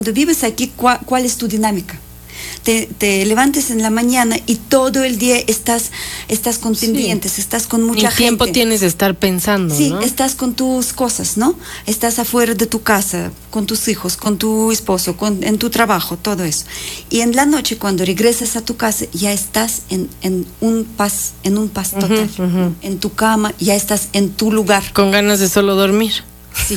Cuando vives aquí, ¿cuál es tu dinámica? Te levantes en la mañana y todo el día estás con pendientes, estás con mucha gente. ¿Qué tiempo tienes de estar pensando? Sí, ¿no? estás con tus cosas, ¿no? Estás afuera de tu casa, con tus hijos, con tu esposo, en tu trabajo, todo eso. Y en la noche, cuando regresas a tu casa, ya estás en un paz total. En tu cama, ya estás en tu lugar. Con ganas de solo dormir. Sí.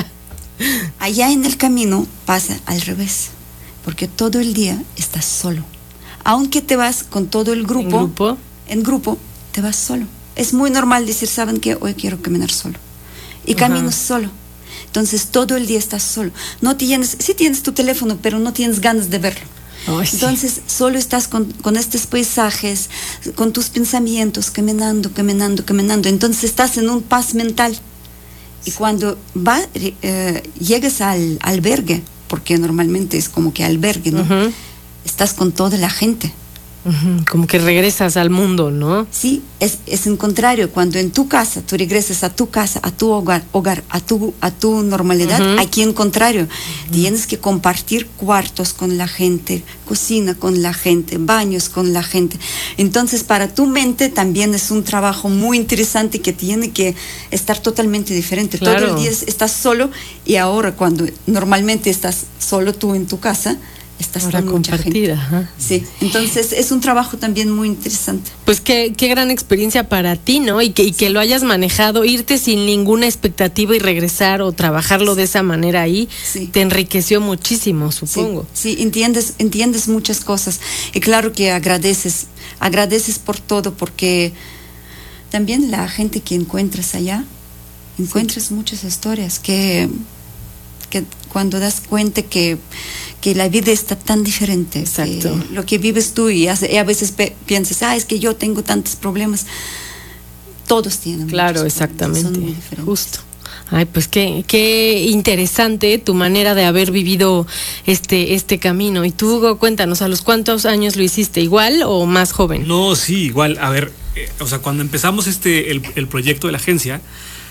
Allá en el camino pasa al revés, porque todo el día estás solo. Aunque te vas con todo el grupo, en grupo te vas solo. Es muy normal decir, ¿saben qué? Hoy quiero caminar solo. Y caminas solo. Entonces todo el día estás solo. Sí tienes tu teléfono, pero no tienes ganas de verlo. Oh, sí. Entonces solo estás con estos paisajes, con tus pensamientos, caminando. Entonces estás en un paz mental. Y cuando llegues al albergue, porque normalmente es como que albergue, ¿no? Estás con toda la gente. Como que regresas al mundo, ¿no? Sí, es en contrario. Cuando en tu casa, tú regresas a tu casa, a tu hogar, a tu normalidad, aquí en contrario, tienes que compartir cuartos con la gente, cocina con la gente, baños con la gente. Entonces, para tu mente también es un trabajo muy interesante que tiene que estar totalmente diferente. Claro. Todo el día estás solo y ahora cuando normalmente estás solo tú en tu casa, estás ahora con mucha gente. Ajá. Sí, entonces es un trabajo también muy interesante. Pues qué gran experiencia para ti, ¿no? Y que lo hayas manejado, irte sin ninguna expectativa y regresar o trabajarlo de esa manera ahí, te enriqueció muchísimo, supongo. Sí, entiendes muchas cosas. Y claro que agradeces por todo, porque también la gente que encuentras allá, encuentras muchas historias que cuando das cuenta que la vida está tan diferente. Exacto. Lo que vives tú y a veces piensas, es que yo tengo tantos problemas. Todos tienen. Claro, exactamente. Son muy diferentes. Justo. Ay, pues qué interesante tu manera de haber vivido este camino. Y tú, Hugo, cuéntanos, ¿a los cuántos años lo hiciste? ¿Igual o más joven? No, sí, igual. A ver, cuando empezamos el proyecto de la agencia,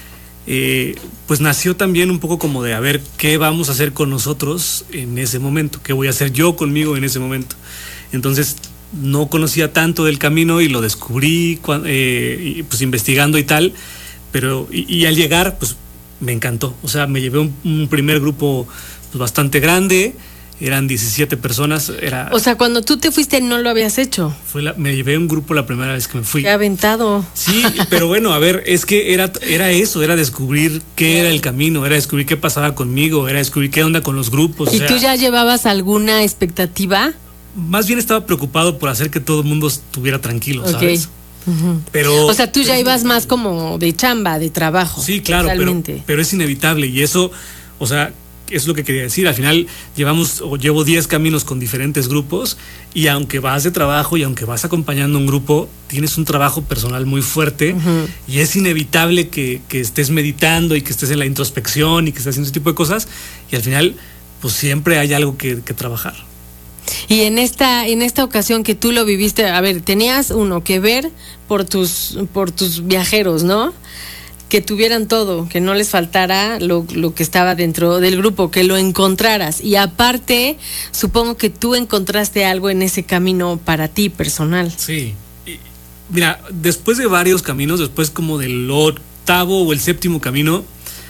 pues nació también un poco como de a ver qué vamos a hacer con nosotros en ese momento, qué voy a hacer yo conmigo en ese momento. Entonces no conocía tanto del camino y lo descubrí pues investigando y tal, pero y al llegar pues me encantó. O sea, me llevé un primer grupo pues bastante grande. Eran 17 personas. O sea, cuando tú te fuiste no lo habías hecho. Me llevé un grupo la primera vez que me fui. Qué aventado. Sí, pero bueno, a ver, es que era eso, era descubrir qué era el camino, era descubrir qué pasaba conmigo, era descubrir qué onda con los grupos. ¿Y tú ya llevabas alguna expectativa? Más bien estaba preocupado por hacer que todo el mundo estuviera tranquilo, ¿sabes? Pero, o sea, tú ya ibas más como de chamba, de trabajo. Sí, claro, pero es inevitable y eso, o sea, es lo que quería decir. Al final llevo 10 caminos con diferentes grupos y aunque vas de trabajo y aunque vas acompañando un grupo, tienes un trabajo personal muy fuerte y es inevitable que estés meditando y que estés en la introspección y que estés haciendo ese tipo de cosas y al final pues siempre hay algo que trabajar. Y en esta ocasión que tú lo viviste, a ver, tenías que ver por tus viajeros, ¿no? Que tuvieran todo, que no les faltara lo que estaba dentro del grupo, que lo encontraras. Y aparte, supongo que tú encontraste algo en ese camino para ti, personal. Sí. Mira, después de varios caminos, después como del 8º o el 7º camino,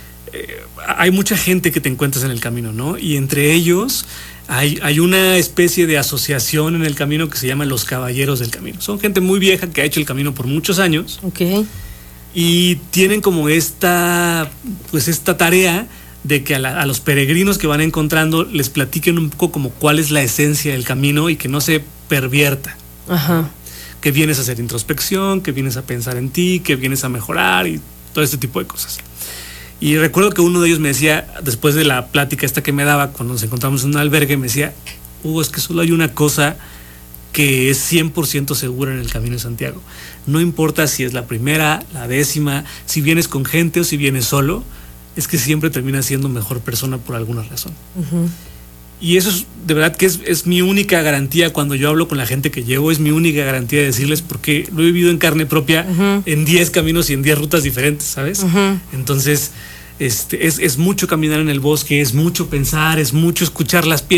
hay mucha gente que te encuentras en el camino, ¿no? Y entre ellos hay una especie de asociación en el camino que se llama los Caballeros del Camino. Son gente muy vieja que ha hecho el camino por muchos años. Okay. Y tienen como esta tarea de que a los peregrinos que van encontrando les platiquen un poco como cuál es la esencia del camino y que no se pervierta. Ajá. Que vienes a hacer introspección, que vienes a pensar en ti, que vienes a mejorar y todo este tipo de cosas. Y recuerdo que uno de ellos me decía, después de la plática esta que me daba cuando nos encontramos en un albergue, me decía, Hugo, es que solo hay una cosa que es 100% segura en el Camino de Santiago. No importa si es la primera, la 10ª, si vienes con gente o si vienes solo, es que siempre terminas siendo mejor persona por alguna razón. Y eso es, de verdad que es mi única garantía cuando yo hablo con la gente que llevo, es mi única garantía de decirles, porque lo he vivido en carne propia en 10 caminos y en 10 rutas diferentes, ¿sabes? Entonces, Es mucho caminar en el bosque, es mucho pensar, es mucho escuchar las piedras.